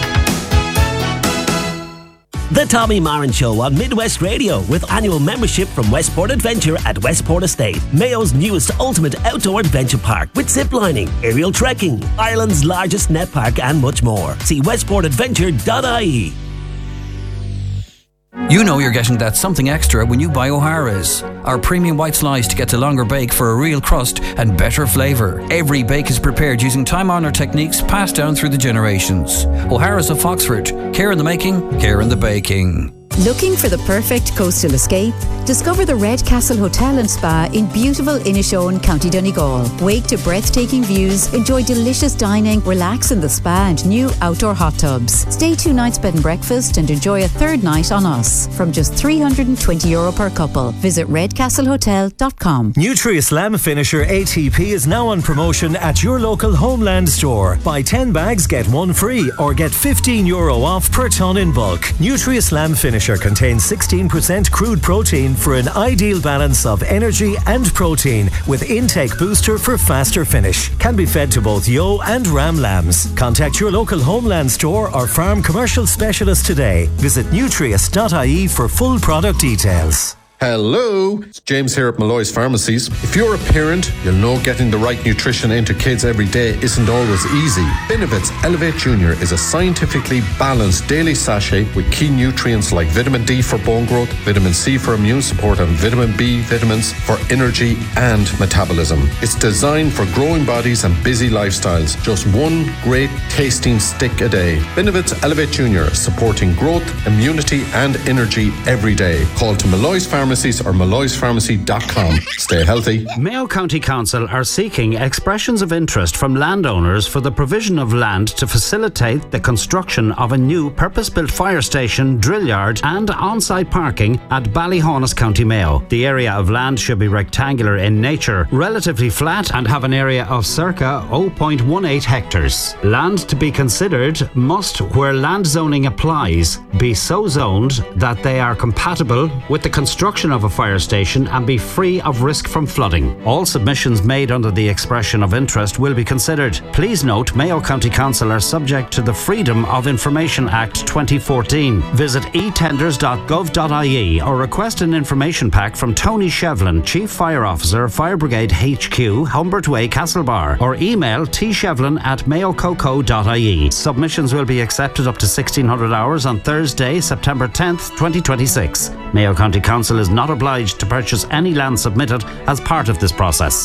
Speaker 7: The Tommy Marin Show on Midwest Radio, with annual membership from Westport Adventure at Westport Estate, Mayo's newest ultimate outdoor adventure park with zip lining, aerial trekking, Ireland's largest net park and much more. See westportadventure.ie.
Speaker 5: You know you're getting that something extra when you buy O'Hara's. Our premium white sliced gets a longer bake for a real crust and better flavour. Every bake is prepared using time-honoured techniques passed down through the generations. O'Hara's of Foxford. Care in the making, care in the baking.
Speaker 8: Looking for the perfect coastal escape? Discover the Red Castle Hotel and Spa in beautiful Inishowen, County Donegal. Wake to breathtaking views, enjoy delicious dining, relax in the spa and new outdoor hot tubs. Stay 2 nights bed and breakfast and enjoy a third night on us from just €320 per couple. Visit redcastlehotel.com.
Speaker 23: Nutri-Slam Finisher ATP is now on promotion at your local Homeland store. Buy 10 bags, get 1 free, or get €15 off per tonne in bulk. Nutri-Slam Finisher contains 16% crude protein for an ideal balance of energy and protein, with intake booster for faster finish. Can be fed to both yo and ram lambs. Contact your local Homeland store or farm commercial specialist today. Visit nutrius.ie for full product details.
Speaker 1: Hello, it's James here at Malloy's Pharmacies. If you're a parent, you'll know getting the right nutrition into kids every day isn't always easy. Benevit's Elevate Junior is a scientifically balanced daily sachet with key nutrients like vitamin D for bone growth, vitamin C for immune support, and vitamin B vitamins for energy and metabolism. It's designed for growing bodies and busy lifestyles. Just one great tasting stick a day. Benevit's Elevate Junior, supporting growth, immunity, and energy every day. Call to Malloy's Pharmacies or malloyspharmacy.com. Stay healthy.
Speaker 2: Mayo County Council are seeking expressions of interest from landowners for the provision of land to facilitate the construction of a new purpose-built fire station, drill yard and on-site parking at Ballyhonus, County Mayo. The area of land should be rectangular in nature, relatively flat and have an area of circa 0.18 hectares. Land to be considered must, where land zoning applies, be so zoned that they are compatible with the construction of a fire station and be free of risk from flooding. All submissions made under the expression of interest will be considered. Please note, Mayo County Council are subject to the Freedom of Information Act 2014. Visit etenders.gov.ie or request an information pack from Tony Shevlin, Chief Fire Officer, Fire Brigade HQ, Humbert Way, Castlebar, or email tshevlin@mayococo.ie. Submissions will be accepted up to 1600 hours on Thursday, September 10th, 2026. Mayo County Council is not obliged to purchase any land submitted as part of this process.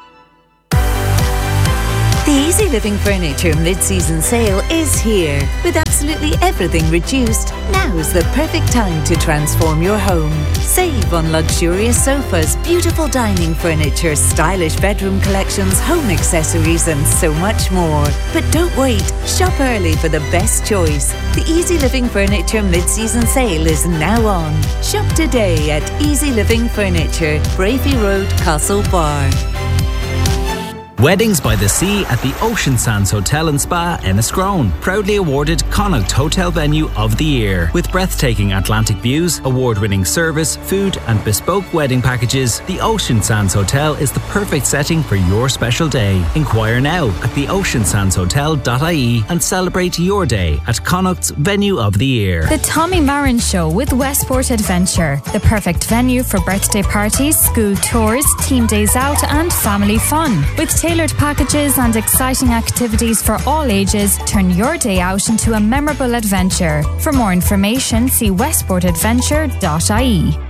Speaker 22: The Easy Living Furniture mid-season sale is here. With absolutely everything reduced, now's the perfect time to transform your home. Save on luxurious sofas, beautiful dining furniture, stylish bedroom collections, home accessories and so much more. But don't wait, shop early for the best choice. The Easy Living Furniture mid-season sale is now on. Shop today at Easy Living Furniture, Brafey Road, Castlebar.
Speaker 9: Weddings by the Sea at the Ocean Sands Hotel and Spa, Enniscrone. Proudly awarded Connaught Hotel Venue of the Year. With breathtaking Atlantic views, award-winning service, food and bespoke wedding packages, the Ocean Sands Hotel is the perfect setting for your special day. Inquire now at theoceansandshotel.ie and celebrate your day at Connaught's Venue of the Year.
Speaker 24: The Tommy Marin Show with Westport Adventure. The perfect venue for birthday parties, school tours, team days out and family fun. With tailored packages and exciting activities for all ages, turn your day out into a memorable adventure. For more information, see westportadventure.ie.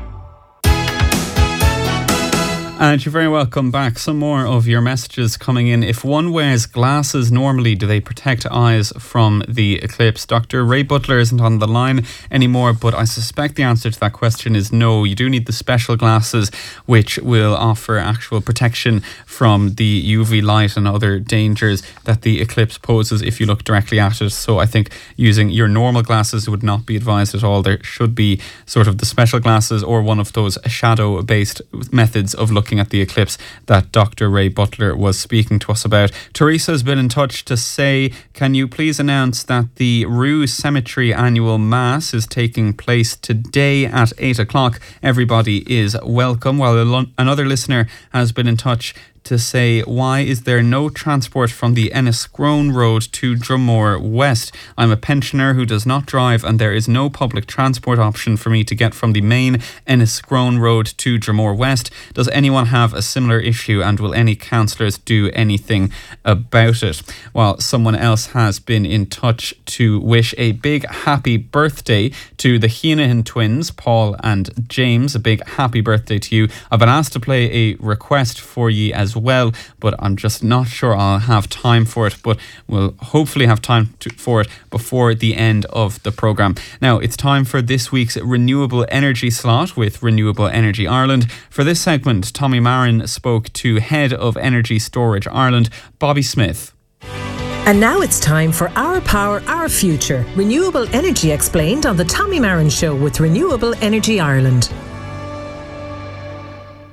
Speaker 6: And you're very welcome back. Some more of your messages coming in. If one wears glasses normally, do they protect eyes from the eclipse? Dr. Ray Butler isn't on the line anymore, but I suspect the answer to that question is no. You do need the special glasses which will offer actual protection from the UV light and other dangers that the eclipse poses if you look directly at it. So I think using your normal glasses would not be advised at all. There should be sort of the special glasses or one of those shadow-based methods of looking at the eclipse that Dr. Ray Butler was speaking to us about. Teresa has been in touch to say, can you please announce that the Rue Cemetery annual mass is taking place today at 8 o'clock. Everybody is welcome. While another listener has been in touch to say, why is there no transport from the Enniscrone Road to Drumore West? I'm a pensioner who does not drive and there is no public transport option for me to get from the main Enniscrone Road to Drumore West. Does anyone have a similar issue and will any councillors do anything about it? Well, someone else has been in touch to wish a big happy birthday to the Heenahan twins, Paul and James. A big happy birthday to you. I've been asked to play a request for you as well, but I'm just not sure I'll have time for it, but we'll hopefully have time for it before the end of the programme. Now it's time for this week's renewable energy slot with Renewable Energy Ireland. For this segment, Tommy Marin spoke to Head of Energy Storage Ireland, Bobby Smith.
Speaker 14: And now it's time for Our Power, Our Future. Renewable energy explained on the Tommy Marin Show with Renewable Energy Ireland.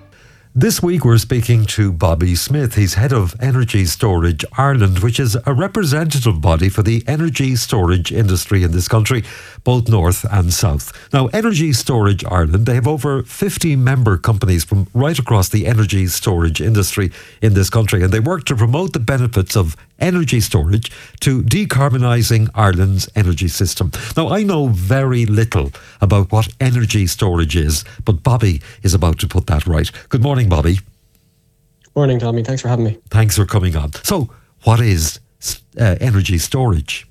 Speaker 10: This week we're speaking to Bobby Smith. He's head of Energy Storage Ireland, which is a representative body for the energy storage industry in this country, both north and south. Now, Energy Storage Ireland, they have over 50 member companies from right across the energy storage industry in this country, and they work to promote the benefits of energy storage to decarbonising Ireland's energy system. Now, I know very little about what energy storage is, but Bobby is about to put that right. Good morning, Bobby.
Speaker 11: Morning, Tommy. Thanks for having me.
Speaker 10: Thanks for coming on. So, what is energy storage?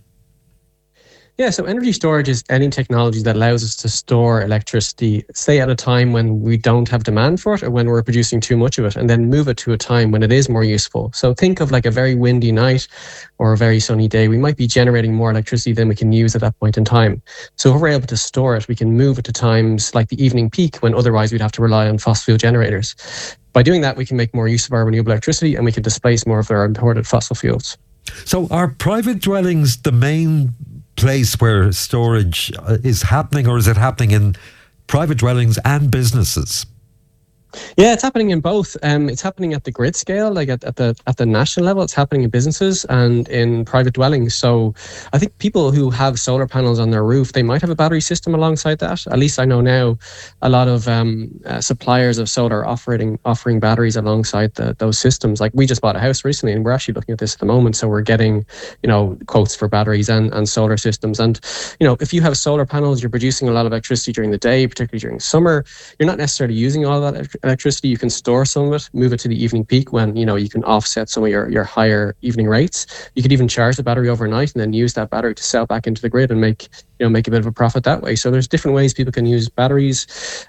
Speaker 11: Yeah, so energy storage is any technology that allows us to store electricity, say at a time when we don't have demand for it or when we're producing too much of it, and then move it to a time when it is more useful. So think of like a very windy night or a very sunny day. We might be generating more electricity than we can use at that point in time. So if we're able to store it, we can move it to times like the evening peak when otherwise we'd have to rely on fossil fuel generators. By doing that, we can make more use of our renewable electricity and we can displace more of our imported fossil fuels.
Speaker 10: So are private dwellings the main place where storage is happening, or is it happening in private dwellings and businesses?
Speaker 11: Yeah, it's happening in both. It's happening at the grid scale, like at the national level. It's happening in businesses and in private dwellings. So I think people who have solar panels on their roof, they might have a battery system alongside that. At least I know now a lot of suppliers of solar offering batteries alongside those systems. Like we just bought a house recently and we're actually looking at this at the moment. So we're getting, quotes for batteries and solar systems. And, if you have solar panels, you're producing a lot of electricity during the day, particularly during summer. You're not necessarily using all that electricity. You can store some of it, move it to the evening peak when you can offset some of your higher evening rates. You could even charge the battery overnight and then use that battery to sell back into the grid and make a bit of a profit that way. So there's different ways people can use batteries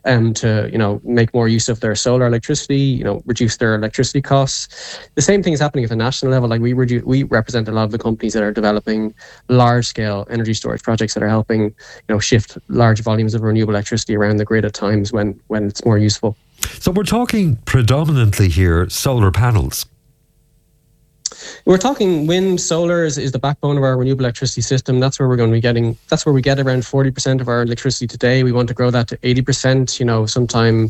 Speaker 11: to make more use of their solar electricity, reduce their electricity costs. The same thing is happening at the national level. Like we represent a lot of the companies that are developing large scale energy storage projects that are helping shift large volumes of renewable electricity around the grid at times when it's more useful.
Speaker 10: So we're talking predominantly here solar panels.
Speaker 11: We're talking wind. Solar is the backbone of our renewable electricity system. That's where we're going to be getting. That's where we get around 40% of our electricity today. We want to grow that to 80%. Sometime,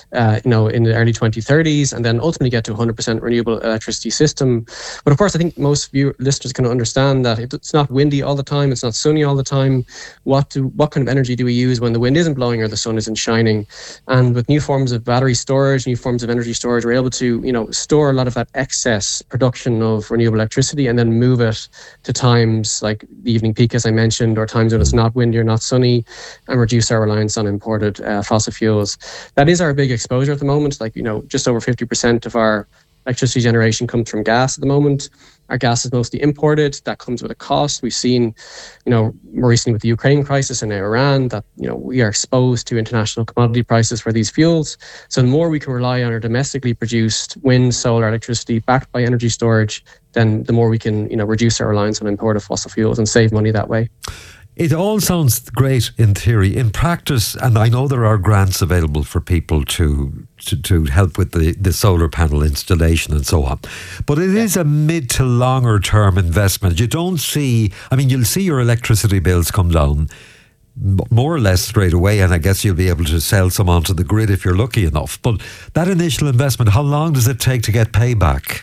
Speaker 11: in the early 2030s, and then ultimately get to 100% renewable electricity system. But of course, I think most listeners can understand that it's not windy all the time. It's not sunny all the time. What kind of energy do we use when the wind isn't blowing or the sun isn't shining? And with new forms of battery storage, new forms of energy storage, we're able to store a lot of that excess production of renewable electricity and then move it to times like the evening peak, as I mentioned, or times when it's not windy or not sunny, and reduce our reliance on imported fossil fuels. That is our big exposure at the moment. Just over 50% of our electricity generation comes from gas at the moment. Our gas is mostly imported. That comes with a cost. We've seen, more recently with the Ukraine crisis and Iran, that, we are exposed to international commodity prices for these fuels. So the more we can rely on our domestically produced wind, solar electricity backed by energy storage, then the more we can, reduce our reliance on imported fossil fuels and save money that way.
Speaker 10: It all sounds great in theory. In practice, and I know there are grants available for people to help with the solar panel installation and so on, but it is a mid to longer term investment. You don't see, you'll see your electricity bills come down more or less straight away, and I guess you'll be able to sell some onto the grid if you're lucky enough. But that initial investment, how long does it take to get payback?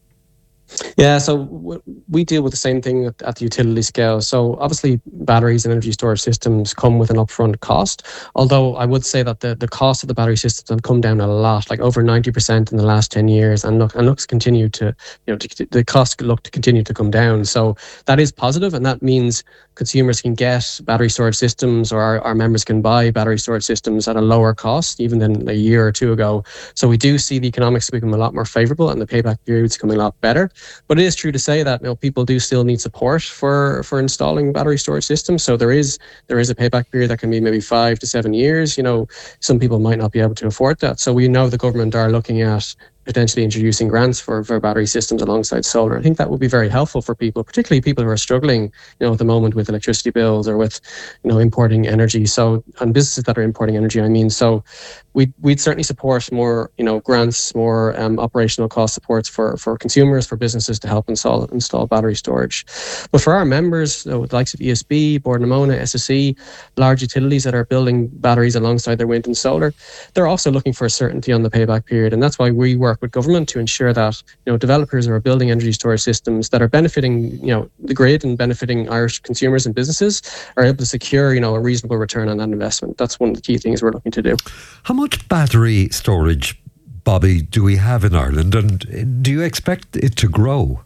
Speaker 11: Yeah, so we deal with the same thing at the utility scale. So obviously batteries and energy storage systems come with an upfront cost, although I would say that the cost of the battery systems have come down a lot, like over 90% in the last 10 years, and looks continue to, the cost look to continue to come down. So that is positive, and that means consumers can get battery storage systems, or our members can buy battery storage systems at a lower cost even than a year or two ago. So we do see the economics become a lot more favourable and the payback periods coming a lot better. But it is true to say that people do still need support for installing battery storage systems. So there is a payback period that can be maybe 5 to 7 years. Some people might not be able to afford that. So we know the government are looking at potentially introducing grants for battery systems alongside solar. I think that would be very helpful for people, particularly people who are struggling, at the moment with electricity bills or with, importing energy. So, and businesses that are importing energy, So we'd certainly support more, grants, more operational cost supports for consumers, for businesses to help install battery storage. But for our members, the likes of ESB, Bord na Móna, SSE, large utilities that are building batteries alongside their wind and solar, they're also looking for certainty on the payback period. And that's why we work with government to ensure that, developers who are building energy storage systems that are benefiting, the grid and benefiting Irish consumers and businesses are able to secure, a reasonable return on that investment. That's one of the key things we're looking to do.
Speaker 10: How much battery storage, Bobby, do we have in Ireland, and do you expect it to grow?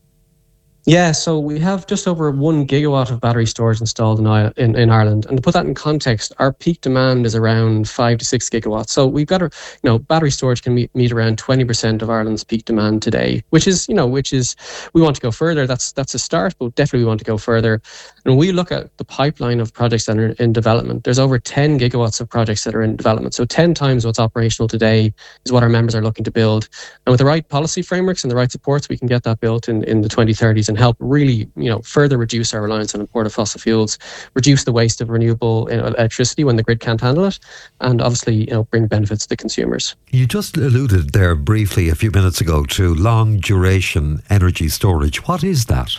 Speaker 11: Yeah, so we have just over 1 gigawatt of battery storage installed in Ireland. And to put that in context, our peak demand is around 5 to 6 gigawatts. So we've got battery storage can meet around 20% of Ireland's peak demand today, which is we want to go further. That's a start, but definitely we want to go further. And when we look at the pipeline of projects that are in development, there's over 10 gigawatts of projects that are in development. So 10 times what's operational today is what our members are looking to build. And with the right policy frameworks and the right supports, we can get that built in the 2030s and help really, further reduce our reliance on imported fossil fuels, reduce the waste of renewable electricity when the grid can't handle it, and obviously, bring benefits to consumers.
Speaker 10: You just alluded there briefly a few minutes ago to long duration energy storage. What is that?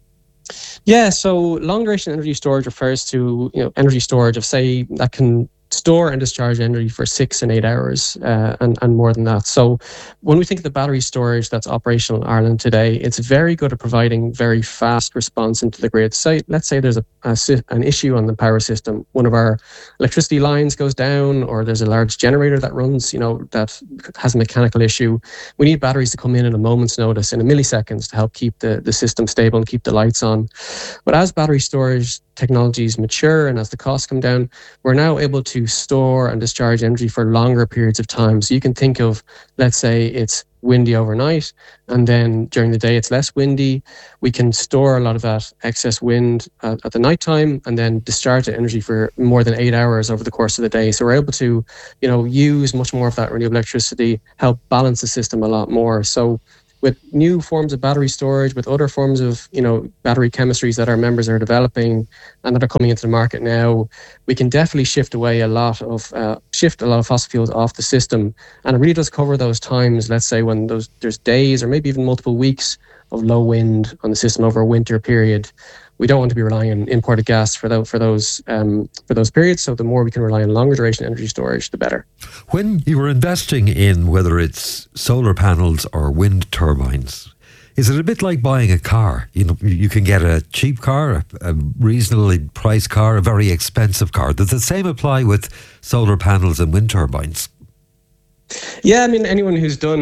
Speaker 11: Yeah, so long duration energy storage refers to, energy storage of, say, that can store and discharge energy for 6 and 8 hours and more than that. So when we think of the battery storage that's operational in Ireland today, it's very good at providing very fast response into the grid. Let's say there's an issue on the power system. One of our electricity lines goes down, or there's a large generator that runs, that has a mechanical issue. We need batteries to come in at a moment's notice, in a milliseconds, to help keep the system stable and keep the lights on. But as battery storage technologies mature and as the costs come down, we're now able to store and discharge energy for longer periods of time. So you can think of, let's say it's windy overnight, and then during the day it's less windy. We can store a lot of that excess wind at the nighttime and then discharge the energy for more than 8 hours over the course of the day. So we're able to, use much more of that renewable electricity, help balance the system a lot more. So with new forms of battery storage, with other forms of, battery chemistries that our members are developing and that are coming into the market now, we can definitely shift a lot of fossil fuels off the system. And it really does cover those times, let's say, when there's days or maybe even multiple weeks of low wind on the system over a winter period. We don't want to be relying on imported gas for those periods. So the more we can rely on longer duration energy storage, the better.
Speaker 10: When you were investing in whether it's solar panels or wind turbines, is it a bit like buying a car? You can get a cheap car, a reasonably priced car, a very expensive car. Does the same apply with solar panels and wind turbines?
Speaker 11: Yeah, I mean, anyone who's got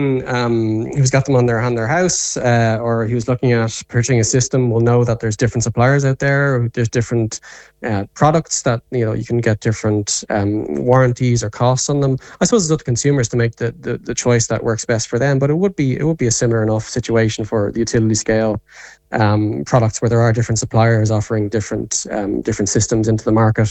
Speaker 11: them on their house, or who's looking at purchasing a system will know that there's different suppliers out there. There's different products that you can get different warranties or costs on them. I suppose it's up to consumers to make the choice that works best for them. But it would be a similar enough situation for the utility scale products where there are different suppliers offering different systems into the market.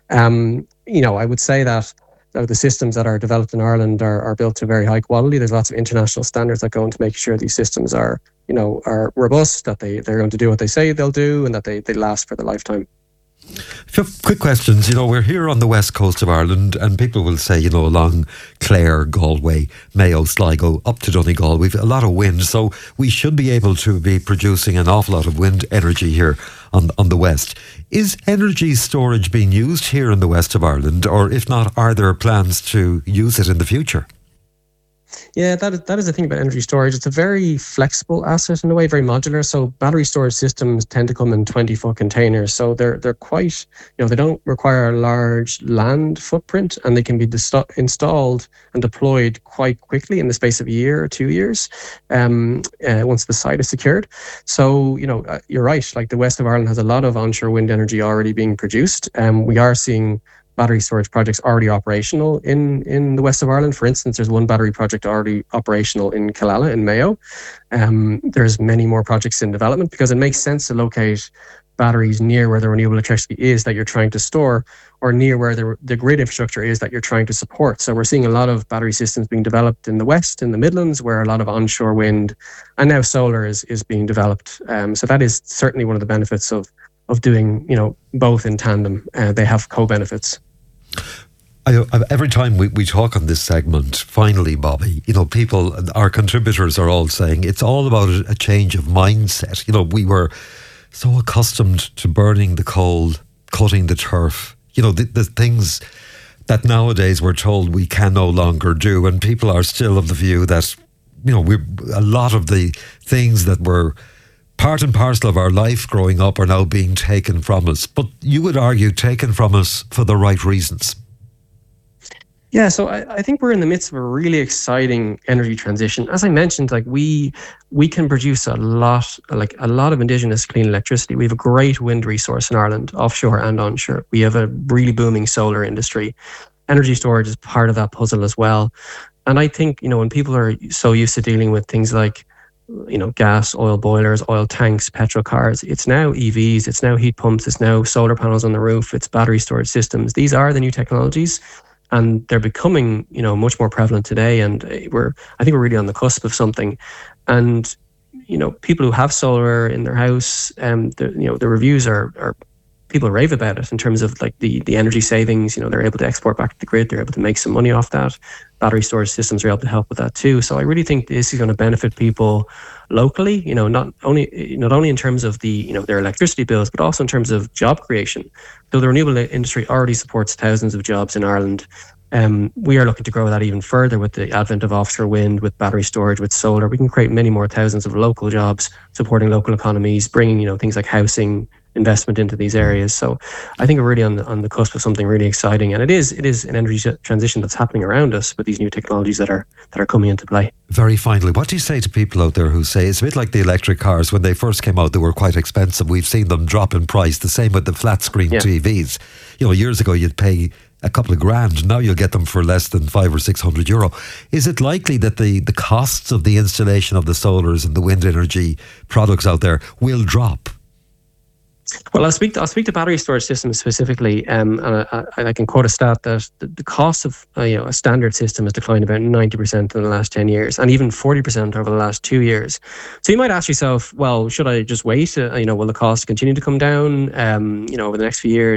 Speaker 11: I would say that the systems that are developed in Ireland are built to very high quality. There's lots of international standards that go into making sure these systems are robust, that they're going to do what they say they'll do, and that they last for the lifetime.
Speaker 10: Quick questions. We're here on the west coast of Ireland, and people will say, along Clare, Galway, Mayo, Sligo, up to Donegal, we've a lot of wind, so we should be able to be producing an awful lot of wind energy here on the west. Is energy storage being used here in the west of Ireland, or if not, are there plans to use it in the future?
Speaker 11: Yeah, that is the thing about energy storage. It's a very flexible asset in a way, very modular. So battery storage systems tend to come in 20-foot containers. So they're quite, they don't require a large land footprint, and they can be installed and deployed quite quickly in the space of a year or 2 years, once the site is secured. So, you're right. Like, the west of Ireland has a lot of onshore wind energy already being produced. We are seeing battery storage projects already operational in the west of Ireland. For instance, there's one battery project already operational in Killala in Mayo. There's many more projects in development because it makes sense to locate batteries near where the renewable electricity is that you're trying to store, or near where the grid infrastructure is that you're trying to support. So we're seeing a lot of battery systems being developed in the West, in the Midlands, where a lot of onshore wind and now solar is being developed. So that is certainly one of the benefits of doing, both in tandem. They have co-benefits.
Speaker 10: Every time we talk on this segment, finally, Bobby, people, our contributors are all saying it's all about a change of mindset. We were so accustomed to burning the coal, cutting the turf, the things that nowadays we're told we can no longer do. And people are still of the view that, a lot of the things that were part and parcel of our life growing up are now being taken from us. But you would argue taken from us for the right reasons.
Speaker 11: Yeah, so I think we're in the midst of a really exciting energy transition. As I mentioned, we can produce a lot of indigenous clean electricity. We have a great wind resource in Ireland, offshore and onshore. We have a really booming solar industry. Energy storage is part of that puzzle as well. And I think, when people are so used to dealing with things like, gas, oil boilers, oil tanks, petrol cars, it's now EVs, it's now heat pumps, it's now solar panels on the roof, it's battery storage systems. These are the new technologies. And they're becoming, much more prevalent today. And I think we're really on the cusp of something. And, people who have solar in their house, the reviews are people rave about it in terms of the energy savings. They're able to export back to the grid. They're able to make some money off that. Battery storage systems are able to help with that too. So I really think this is going to benefit people locally. Not only in terms of their electricity bills, but also in terms of job creation. So the renewable industry already supports thousands of jobs in Ireland. We are looking to grow that even further with the advent of offshore wind, with battery storage, with solar. We can create many more thousands of local jobs, supporting local economies, bringing things like housing investment into these areas. So I think we're really on the cusp of something really exciting, and it is an energy transition that's happening around us with these new technologies that are coming into play.
Speaker 10: Very finally, what do you say to people out there who say it's a bit like the electric cars? When they first came out, they were quite expensive. We've seen them drop in price. The same with the flat screen TVs. Years ago you'd pay a couple of grand. Now you'll get them for less than €500 or €600. Is it likely that the costs of the installation of the solars and the wind energy products out there will drop?
Speaker 11: Well, I'll speak to battery storage systems specifically, and I can quote a stat that the cost of a standard system has declined about 90% in the last 10 years, and even 40% over the last 2 years. So you might ask yourself, well, should I just wait? Will the cost continue to come down? Over the next few years?